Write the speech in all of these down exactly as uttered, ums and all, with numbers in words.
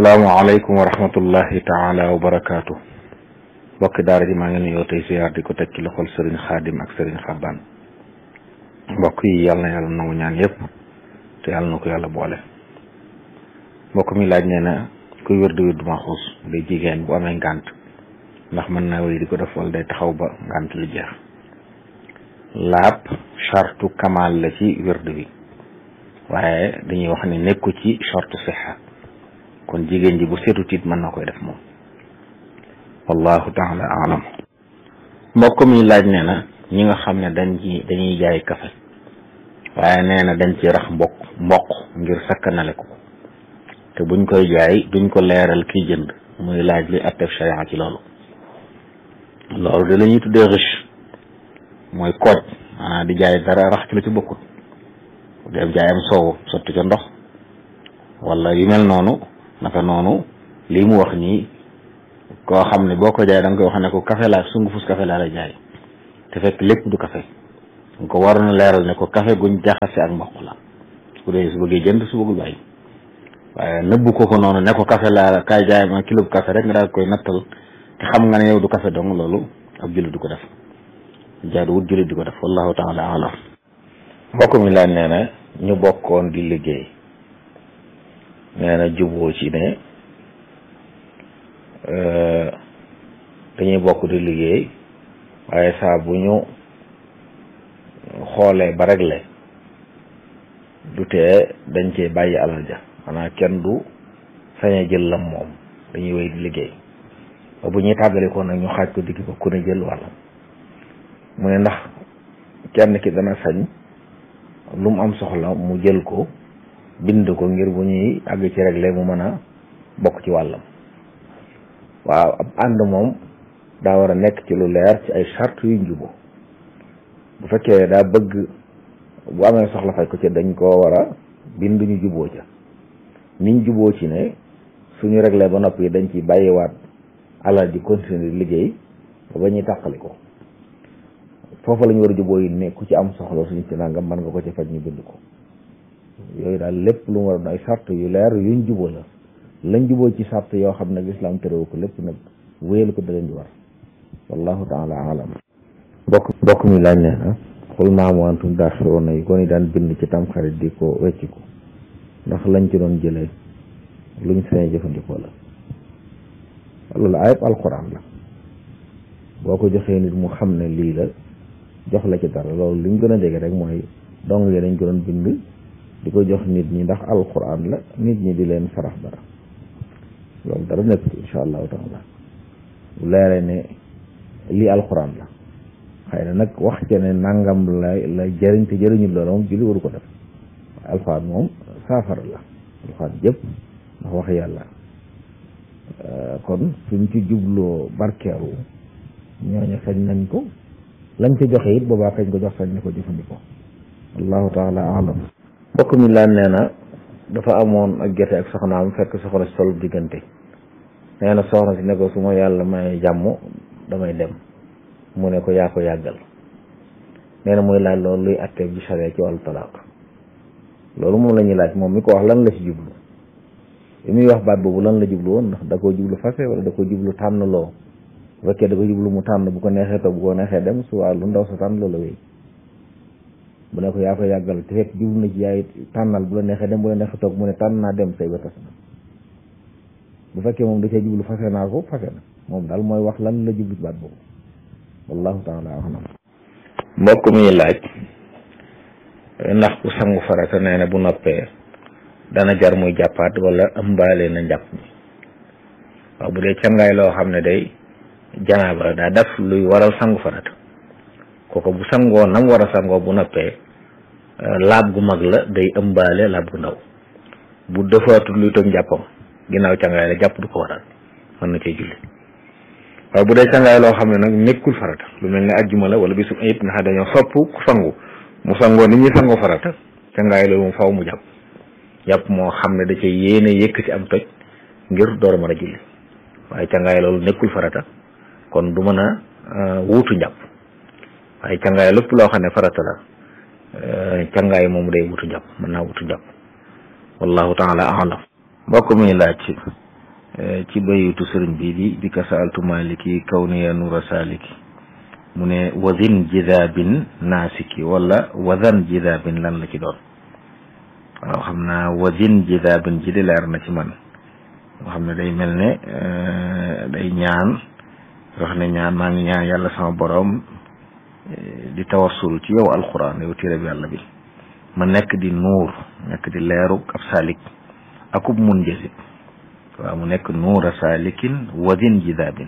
asalaamaaleykum wa rahmatullahi taala wa barakaatu. mbokki daara ji maa ngi nuyoo tey siyaar di ko teg ci loxol sëriñ xaadim ak sëriñ xabbaan. mbokk yi yàlla na yàlla nangu ñaan yëpp te yàlla na ko yàlla boole. mbokk mi laaj nee na kuy wér di wér du maxuus day jigéen bu amee ngànt ndax mën naa wéy di ko def wala day taxaw ba ngànt lu jeex. laab chartu kamal la ci wérd bi waaye dañuy wax ne nekku ci chartu sixa kon jigéen ji bu seetu tiit mën na koy def moom wallahu taala alam. mbokk mi laaj nee na ñi nga xam ne dañ ci dañuy jaay kafe waaye nee na dañ ci rax mbokk mboq ngir sakkanale ko te buñ koy jaay duñ ko leeral kiy jënd muy laaj li attef sharia ci loolu loolu de la ñuy tuddee riche mooy kooj maanaam di jaay dara rax ci la ci bokkut def jaayam soow sotti ca ndox wala yu mel noonu naka noonu lii mu wax nii koo xam ne boo ko jaay da nga koy wax ne ko café laa sungufus café laa la jaay te fekk lépp du café nga ko waroon a leeral ne ko café guñ jaxase ak mboq la su dee su bëggee jënd su bëggul bàyyi waaye nëbbu ko ko noonu ne ko café laa kaay jaay ma kilo bu café rek nga daal koy nattal te xam nga ne yow du café dong loolu ab jullit du ko def jaadu wut jullit di ko def wallahu taala alam. mbokk mi laaj nee na ñu bokkoon di liggéey nee na juboo ci ne dañuy bokk di liggéey waaye saa bu ñu xoolee ba réglé du tee dañ cee bàyyi alal ja xanaa kenn du sañ jël lam moom dañuy wéy di liggéey ba bu ñuy tàggali ko nag ñu xaaj ko digg ba ku ne jël wàllam mu ne ndax kenn ki dana sañ lu mu am soxla mu jël ko bind ko ngir bu ñuy àgg ci réglé mu mën a bokk ci wàllam. waaw ab ànd moom daa war a nekk ci lu leer ci ay charte yu njubo bu fekkee daa bëgg bu amee soxla faj ko ci dañ koo war a bind ñu juboo ca niñ juboo ci ne suñu réglé ba noppi dañ ci bàyyiwaat alal di continuer di liggéey ba ba ñuy tàqali ko foofu la ñu war a juboo yi ne ku ci am soxla suñu ci nangam mën nga ko ci faj ñu bind ko yooyu daal lépp lu mu war a ay sart yu leer yuñ juboo la lañ juboo ci sart yoo xam ne lislaam terewu ko lépp nag wéyal ko da leen di war wallahu taala alam. bokk bokk mi laaj nee na xul naamu antum daaxiroona yi ko ni daan bind ci tamxarit di ko wecciku ndax lañ ci doon jëlee luñ sañ jëfandikoo la loolu ayib alquran la boo ko joxee nit mu xam ne lii la jox la ci dara loolu liñ gën a jege rek mooy dong yi dañ ko doon bind di ko jox nit ñi ndax alquran la nit ñi di leen sarax dara loolu dara nekk ci insha allahu taala bu leeree ne lii alquran la xëy na nag wax ci ne nangam la la jëriñ te jëriñul loolu moom julli waru ko def alquran moom saafara la alquran jëpp ndax wax yàlla kon suñ ci jubloo barkeeru ñooñu sañ nañ ko lañ ca joxe it boobaa kañ ko jox sañ ne ko jëfandikoo wallahu taala alam. mbokk mi laan nee na dafa amoon ak jote ak soxnaam fekk soxna si tollu diggante nee na soxna si ne ko su ma yàlla may jàmm damay dem mu ne ko yaa ko yàggal nee na muy laaj loolu luy attee bi charia ci wàllu talaaq loolu moom la ñuy laaj moom mi ko wax lan la ci jublu li muy wax baat boobu lan la jublu woon ndax da koo jublu fase wala da koo jublu tànn loo bu fekkee da ko jublu mu tànn bu ko neexee toog bu ko neexee dem su waa lu ndaw sa tànn loola wéy bu ne ko yaa ko yàggal te fekk jublu na ci yaay tànnal bu la neexee dem bu la neexee toog mu ne tànn naa dem say ba tas na bu fekkee moom da cee jublu fase naa ko fase na moom daal mooy wax lan la jublu ci baat boobu wallahu taala alam. mbokk mi laaj ndax ku sangu farata nee na bu noppee dana jar muy jàppaat wala ëmbaale na njàpp mi waaw bu dee cangaay loo xam ne day janaaba daa def luy waral sangu farata kooku bu sangoo nam war a sangoo bu noppee laab gu mag la day ëmbaale laab gu ndaw bu defaatul luy toj njàppam ginnaaw cangaay la jàpp du ko waral mën na cee julli waaye bu dee cangaay loo xam ne nag nekkul farata lu mel ne ajjuma la wala bisu ayib nga xam dañoo sopp ku sangu mu sangoo nit ñi sangoo farata cangaay loolu moom faw mu jàpp jàpp moo xam ne da cee yéene yëkk ci am toj ngir door a mën a julli waaye cangaay loolu nekkul farata kon du mën a wuutu njàpp waaye cangaay lépp loo xam ne farata la cangaay moom day wutu njàpp mën naa wutu njàpp wallahu taala alam. mbokk mi laaj ci bayitu sëriñ bi di di ka saaltu maliki kaw ni ya nuura saliki mu ne wazin jidabin naasiki wala wazan jidabin lan la ci doon waaw xam naa wazin jidabin ji di leer na ci man nga xam ne day mel ne day ñaan wax ne ñaan maa ngi ñaan yàlla sama borom di tawassul ci yow alquran yow téere bi yàlla bi ma nekk di nuur nekk di leeru ab salik akub mun jësit waaw mu nekk nuura salikin wazin jidabin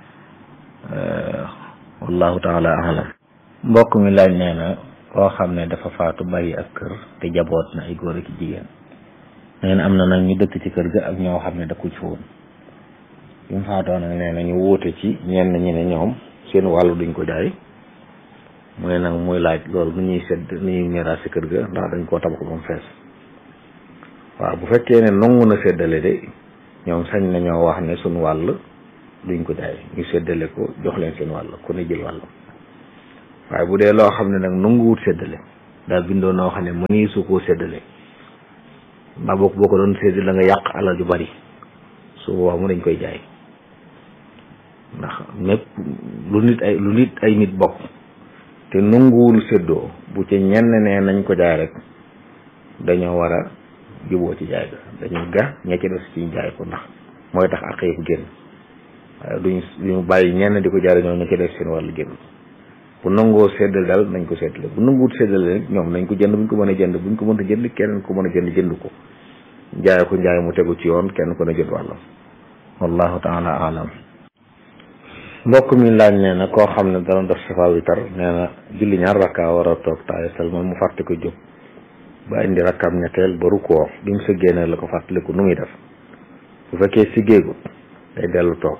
wallahu taala alam mbokk mi laaj nee na koo xam ne dafa faatu bàyyi ak kër te jaboot na ay góor ak jigéen nee na am na nag ñu dëkk ci kër ga ak ñoo xam ne dëkku ci woon bi mu faatoo nag nee na ñu wóote ci ñenn ñi ne ñoom seen wàllu duñ ko jaay mu ne nag muy laaj loolu nu ñuy sedd nu ñuy miraas ci kër ga ndax dañ koo tabax ba mu fees waaw bu fekkee ne nangu na séddale de ñoom sañ nañoo wax ne suñ wàll duñ ko jaay ñu séddale ko jox leen seen wàll ku ne jël wàll waaye bu dee loo xam ne nag nanguwut séddale daal bindoo noo xam ne mënii su koo séddale mbaa boo boo ko doon séddale la nga yàq alal ju bari su boobaa mu dañ koy jaay ndax mépp lu nit ay lu nit ay nit bokk te nanguwul séddoo bu ci ñenn ne nañ ko jaay rek dañoo war a juboo ci jaay ga dañuy ga ña ci des ci jaay ko ndax mooy tax ak yëpp génn waaye duñ duñu bàyyi ñenn di ko jaay ñoom ña ci des seen wàllu génn bu nangoo séddale daal nañ ko séddale bu nanguwut séddale rek ñoom nañ ko jënd buñ ko mën a jënd buñ ko mënta jënd kenn ko mën a jënd jënd ko jaay ko njaay mu tegu ci yoon kenn ko ne jot wàllam wallahu taala alam mbokk mi laaj nee na koo xam ne dana def safa witar nee na julli ñaar rakka war a toog taaya salmal mu fàtte ko jóg ba indi rakkaam ñetteel ba rukkoo bi mu sëggee nag la ko fàttaliku nu muy def bu fekkee siggeegu day dellu toog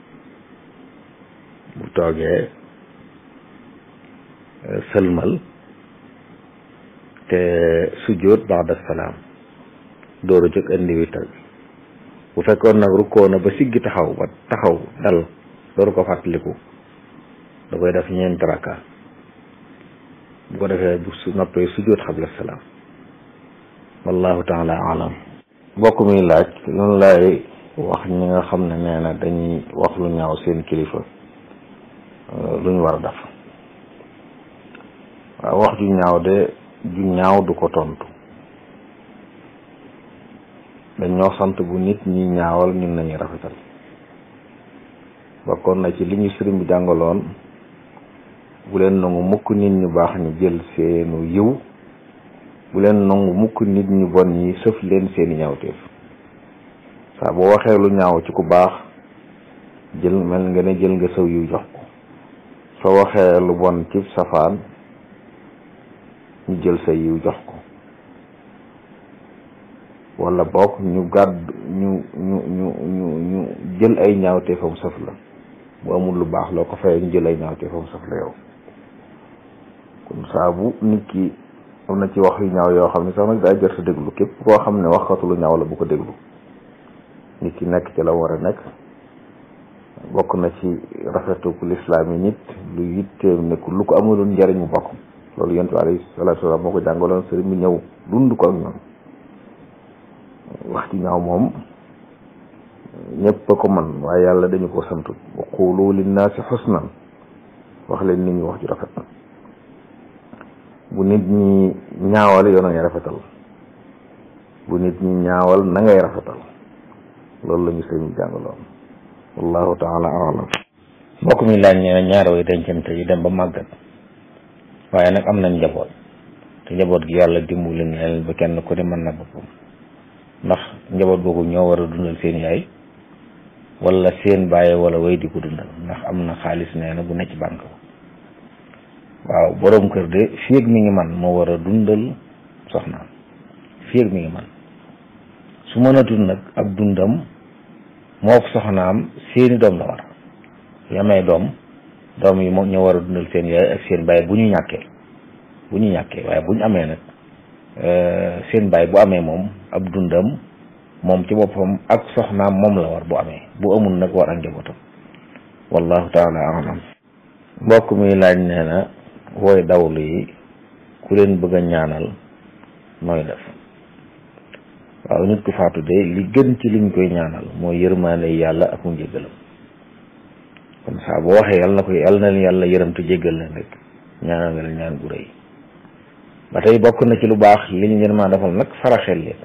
bu toogee sëlmal te sujjóot ba'da salaam dooru jóg indi witar bi bu fekkoon nag rukkoo na ba siggi taxaw ba taxaw dal dooru ko fàttaliku da koy def ñeenti rakka bu ko defee bu su noppee sujjóot xabla salaam wallahu taala alam mbokk mi laaj loolu laay wax ñi nga xam ne nee na dañuy wax lu ñaaw seen kilifa lu ñu war a def waaw wax ju ñaaw de ju ñaaw du ko tontu dañ ñoo sant bu nit ñi ñaawal ñun nañuy rafetal bokkoon na ci li ñu sëriñ bi jàngaloon bu leen nangu mukk nit ñu baax ñu jël seenu yiw bu leen nangu mukk nit ñu bon ñi sëf leen seeni ñaawteef saa boo waxee lu ñaaw ci ku baax jël mel nga ne jël nga saw yiw jox ko soo waxee lu bon ci safaan ñu jël sa yiw jox ko wala boog ñu gàdd ñu ñu ñu ñu ñu jël ay ñaawteefam saf la bu amul lu baax loo ko fayee ñu jël ay ñaawteefam saf la yow kon saa bu nit ki am na ci wax yu ñaaw yoo xam ne sax nag daa jër sa déglu képp koo xam ne waxatu lu ñaaw la bu ko déglu nit ki nekk ci la war a nekk bokk na ci rafetu ku lislaam yi nit lu yitteem nekku lu ko amaloon njariñ mu bokk loolu yonent bi alayhi salaatu wa salaam moo ko jàngaloon sëriñ bi ñëw dund ko ak ñoom wax ci ñaaw moom ñëpp a ko man waaye yàlla dañu ko santu wa qulu linnaasi xusnan wax leen nit ñi wax ju rafet bu nit ñi ñaawal yow na ngay rafetal bu nit ñi ñaawal na ngay rafetal loolu la ñu sëriñ jàngaloon wallahu taala alam mbokk mi laaj nee na ñaar way dencante yu dem ba màggat waaye nag am nañ njaboot te njaboot gi yàlla dimbali na leen ba kenn ku ne mën na boppam ndax njaboot boobu ñoo war a dundal seen yaay wala seen bàyyi wala way di ko dundal ndax am na xaalis nee na bu nekk ci banque waaw borom kër de fii ak mi ngi man moo war a dundal soxnaam fii ak mi ngi man su mënatul nag ak dundam moo ko soxnaam seeni doom la war yamee doom doom yi moom ñoo war a dundal seen yaay ak seen bàyyi bu ñu ñàkkee bu ñu ñàkkee waaye bu ñu amee nag seen bàyyi bu amee moom ab dundam moom ci boppam ak soxnaam moom la war bu amee bu amul nag war ak njabootam wallahu taala alam mbokk mi laaj nee na wooy dawlu yi ku leen bëgg a ñaanal nooy def waaw nit ku faatu de li gën ci liñ koy ñaanal mooy yërmaande yàlla ak mu njéggalam kon saa boo waxee yàlla na ko yàlla na leen yàlla yërëm te jéggal leen rek ñaanal nga leen ñaan gu rëy ba tey bokk na ci lu baax li ñu leen maa defal nag saraxel leen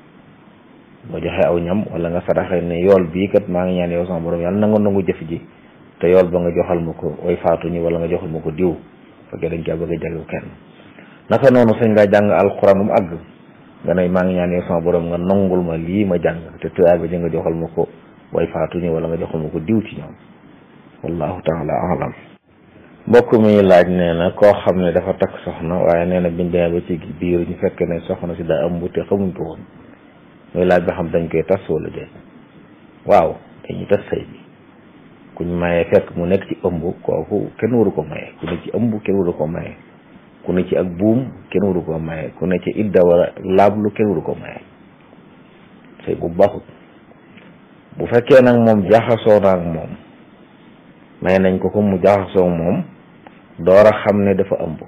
boo joxe aw ñam wala nga saraxel ne yool bii kat maa ngi ñaan yow sama borom yàlla na nga nangu jëf ji te yool ba nga joxal ma ko way faatu ñi wala nga joxal ma ko diw fekkee dañ caa bëgg a jagleel kenn naka noonu sañ ngaa jàng alxuraan mu àgg nga ne maa ngi ñaan yow sama borom nga nangul ma lii ma jàng te tuyaay ba ji nga joxal ma ko way faatu ñi wala nga joxal ma ko diw ci ñoom wallahu taala alam mbokk mi laaj nee na koo xam ne dafa takk soxna waaye nee na biñ demee ba ci biir ñu fekk ne soxna si daa ëmb te xamuñ ko woon muy laaj ba xam dañ koy tas wala déet waaw dañuy tas sëy bi kuñ mayee fekk mu nekk ci ëmb kooku kenn waru ko maye ku ne ci ëmb kenn waru ko maye ku ne ci ak buum kenn waru ko maye ku ne ci idda wala laablu kenn waru ko maye sëy bu baaxut bu fekkee nag moom jaxasoo na ak moom may nañ ko ko mu jaxasoo moom door a xam ne dafa ëmb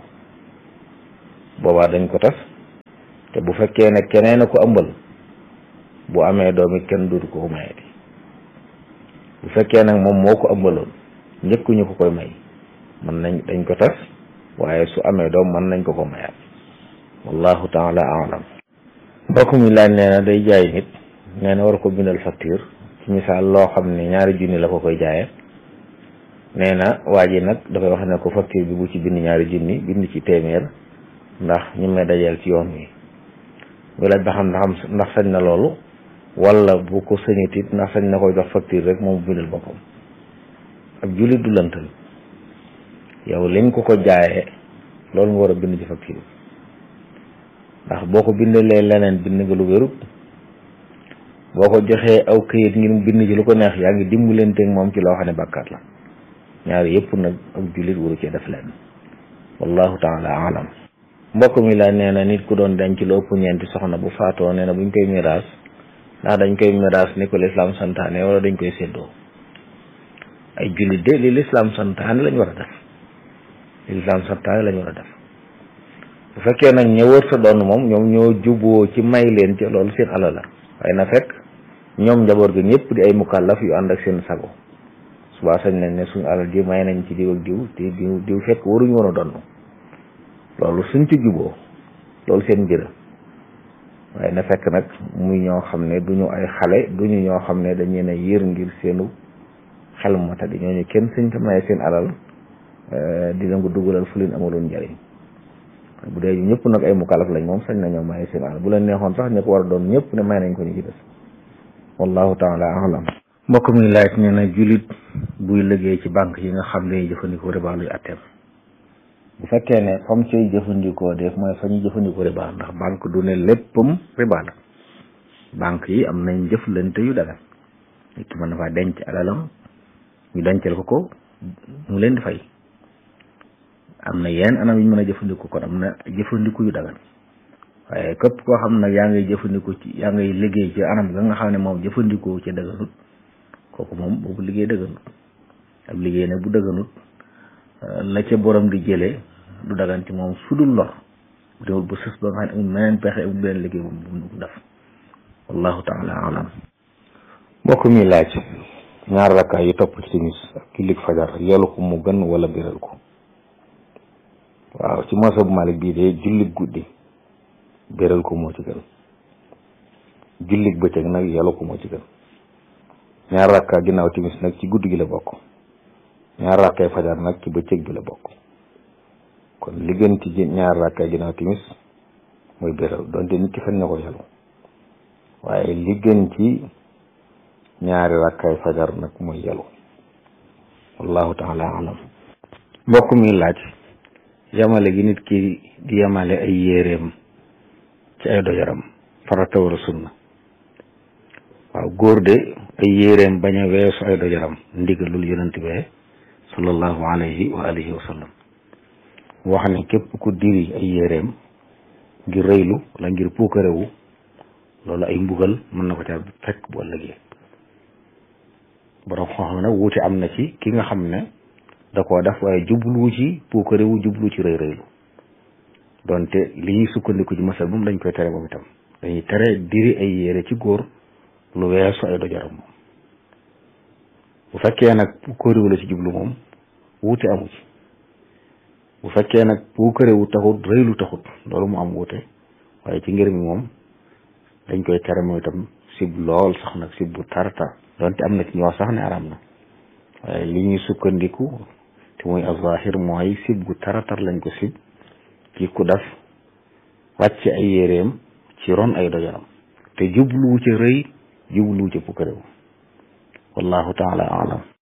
boobaa dañ ko tas te bu fekkee ne keneen a ko ëmbal bu amee doom it kenn dootu ko maye di bu fekkee nag moom moo ko ëmbaloon njëkkuñu ko koy may mën nañ dañ ko tas waaye su amee doom mën nañ ko ko mayaat wallahu taala alam mbokk mi laaj nee na day jaay nit nee na war ko bindal facture ci misaal loo xam ne ñaari junni la ko koy jaayee nee na waa ji nag dafay wax ne ko facture bi bu ci bind ñaari junni bind ci téeméer ndax ñu may dajeel ci yoon wi mu laaj ba xam ndax ndax sañ na loolu wala bu ko sañit it ndax sañ na koy jox facture rek moom bindal boppam ab jullit du lëntal yow liñ ko ko jaayee loolu nga war a bind ci facture ndax boo ko bindalee leneen bind nga lu wérut boo ko joxee aw këyit ngir bind ci lu ko neex yaa ngi dimbalanteeg moom ci loo xam ne bàkkaat la ñaari yëpp nag ab jullit waru cee def leen wallahu taala alam mbokk mi la nee na nit ku doon denc lu ëpp ñeenti soxna bu faatoo nee na buñ koy miraas ndax dañ koy miraas ni ko lislaam santaane wala dañ koy séddoo ay jullit de li lislaam santaane lañ war a def li lislaam santaane lañ war a def bu fekkee nag ña wër sa doon moom ñoom ñoo juboo ci may leen ci loolu seen alal la waaye na fekk ñoom njaboot gi ñëpp di ay mukallaf yu ànd ak seen sago subaa sañ nañ ne suñu alal ji may nañ ci diw ak diw te diw diw fekk waruñu woon a donn loolu suñ ci juboo loolu seen mbir waaye na fekk nag muy ñoo xam ne duñu ay xale duñu ñoo xam ne dañu ne yër ngir seenu xel mata di ñooñu kenn suñ ko maye seen alal di leen ko dugalal fu leen amaloon njëriñ bu dee ñëpp nag ay mukallaf lañ moom sañ nañoo maye seen alal bu leen neexoon sax ñu ko war a doon ñëpp ne may nañ ko ñu ci des wallahu taala alam mbokk mi laaj nee na jullit buy liggéey ci banque yi nga xam ne jëfandikoo riba luy atteem bu fekkee ne fam cay jëfandikoo def mooy fa ñuy jëfandikoo riba ndax banque du ne léppam riba la banque yi am nañ jëflante yu dagal nit ki mën na faa denc alalam ñu dencal ko ko mu leen di fay am na yenn anam yu ñu mën a jëfandikoo kon am na jëfandiku yu dagal waaye képp koo xam nag yaa ngay jëfandikoo ci yaa ngay liggéey ci anam ga nga xam ne moom jëfandikoo ci daganut kooku moom boobu liggéey dëgganut ab liggéey nag bu dëgganut la ca borom di jëlee du dagan ci moom sudul lor bu demul ba sës ba nga xam ne amul meneen pexe amul beneen liggéey bu mu def wallahu taala alam mbokk mi laaj ñaar rakkaay yu topp ci timis ak jullik fajar yelu ko mu gën wala biral ko waaw ci mosa bu Malik bii de jullik guddi biral ko moo ci gën jullik bëccëg nag yelu ko moo ci gën ñaar rakka ginnaaw timis nag ci guddi gi la bokk ñaar rakkaay fajar nag ci bëccëg bi la bokk kon li gën ci ñaar rakkaay ginnaaw timis mooy biral donte nit ki fen na ko yelu waaye li gën ci ñaari rakkaay fajar nag mooy yelu wallahu taala alam mbokk mi laaj yamale gi nit ki di yamale ay yéreem ci ay dojaram farata wala sunna waaw góor de ay yéreem bañ a weesu ay dojaram ndigalul yonent bi sallallahu alayhi wa alihi wa sallam wax ne képp ku diri ay yéreem ngir rëylu la ngir puukarewu loolu ay mbugal mën na ko ca fekk bu ëllëgee borom xam nag wuute am na ci ki nga xam ne da koo def waaye jublu ci puukarewu jublu ci rëy rëylu donte li ñuy sukkandiku ci masal moom dañ koy tere moom itam dañuy tere diri ay yére ci góor lu weesu ay dojaram moom bu fekkee nag bu kóoriwu la ci jublu moom wuute amu ci bu fekkee nag bu kërewu taxut rëylu taxut loolu mu am wuute waaye ci ngir mi moom dañ koy tere mooy itam sib lool sax nag sib bu tartar donte am na ci ñoo sax ne araam na waaye li ñuy sukkandiku te muy azahir mooy sib gu taratar lañ ko sib ci ku def wàcc ay yéreem ci ron ay dojaram te jubluwu ca rëy jubluwu ca pukkarewu wallahu taala alam